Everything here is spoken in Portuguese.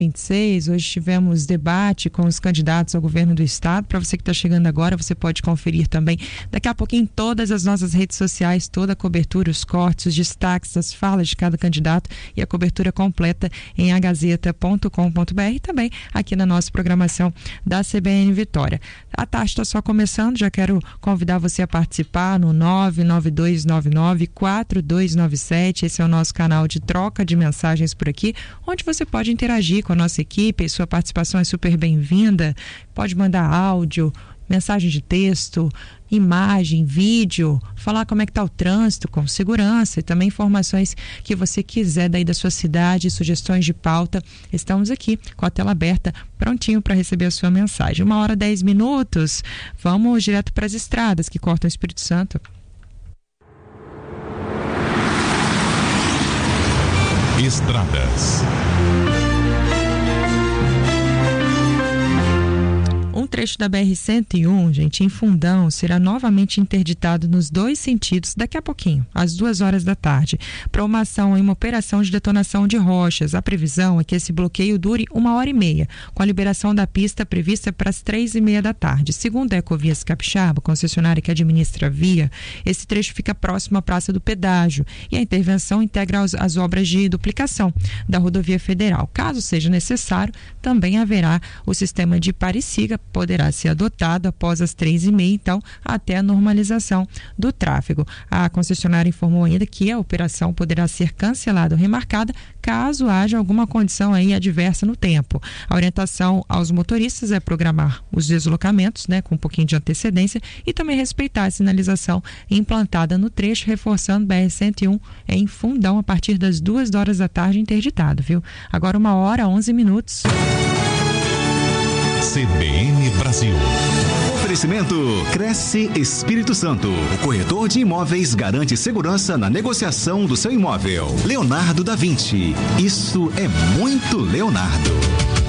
26, hoje tivemos debate com os candidatos ao governo do estado. Para você que está chegando agora, você pode conferir também daqui a pouquinho em todas as nossas redes sociais, toda a cobertura, os cortes, os destaques, as falas de cada candidato e a cobertura completa em agazeta.com.br e também aqui na nossa programação da CBN Vitória. A tarde está só começando, já quero convidar você a participar no 992994297. Esse é o nosso canal de troca de mensagens por aqui, onde você pode interagir com a nossa equipe. Sua participação é super bem-vinda. Pode mandar áudio, mensagem de texto, imagem, vídeo, falar como é que está o trânsito com segurança e também informações que você quiser daí da sua cidade, sugestões de pauta. Estamos aqui com a tela aberta, prontinho para receber a sua mensagem. 1h10. Vamos direto para as estradas que cortam o Espírito Santo. Estradas. Um trecho da BR-101, gente, em Fundão, será novamente interditado nos dois sentidos daqui a pouquinho, às 14h, para uma ação em uma operação de detonação de rochas. A previsão é que esse bloqueio dure 1h30, com a liberação da pista prevista para as 15h30. Segundo a Ecovias Capixaba, concessionária que administra a via, esse trecho fica próximo à Praça do Pedágio e a intervenção integra as obras de duplicação da rodovia federal. Caso seja necessário, também haverá o sistema de pare-siga, poderá ser adotado após as 15h30, então, até a normalização do tráfego. A concessionária informou ainda que a operação poderá ser cancelada ou remarcada caso haja alguma condição aí adversa no tempo. A orientação aos motoristas é programar os deslocamentos, com um pouquinho de antecedência e também respeitar a sinalização implantada no trecho, reforçando BR-101 em Fundão a partir das 14h interditado, viu? Agora 1h11. CBN Brasil. Oferecimento Cresce Espírito Santo. O corretor de imóveis garante segurança na negociação do seu imóvel. Leonardo da Vinci. Isso é muito Leonardo.